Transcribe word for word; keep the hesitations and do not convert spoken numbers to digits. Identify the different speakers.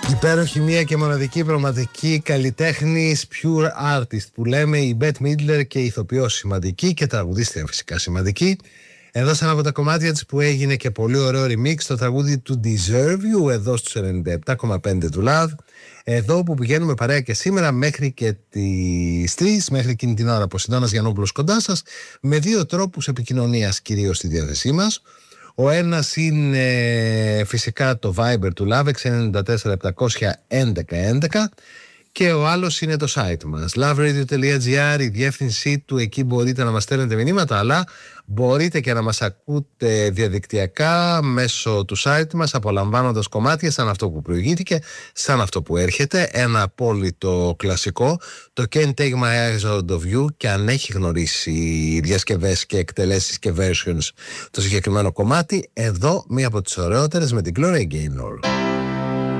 Speaker 1: Υπέροχη, μία και μοναδική πραγματική καλλιτέχνης, pure artist που λέμε, η Bette Midler, και ηθοποιός σημαντική και τραγουδίστρια φυσικά σημαντική. Εδώ σε ένα από τα κομμάτια της που έγινε και πολύ ωραίο remix, το τραγούδι του Deserve You, εδώ στους ενενήντα επτά κόμμα πέντε του Love. Εδώ που πηγαίνουμε παρέα και σήμερα μέχρι και τις τρεις, μέχρι εκείνη την ώρα που ο Συντώνας Γιαννόπουλος κοντά σας, με δύο τρόπους επικοινωνίας κυρίως στη διάθεσή μας. Ο ένας είναι φυσικά το Viber του Love, έξι εννιά τέσσερα επτακόσια έντεκα έντεκα, και ο άλλος είναι το site μας loveradio.gr, η διεύθυνσή του. Εκεί μπορείτε να μας στέλνετε μηνύματα, αλλά μπορείτε και να μας ακούτε διαδικτυακά μέσω του site μας, απολαμβάνοντας κομμάτια σαν αυτό που προηγήθηκε, σαν αυτό που έρχεται, ένα απόλυτο κλασικό, το Can't Take My Eyes Out of You, και αν έχει γνωρίσει διασκευές και εκτελέσεις και versions το συγκεκριμένο κομμάτι, εδώ μία από τις ωραιότερες με την Gloria Gaynor.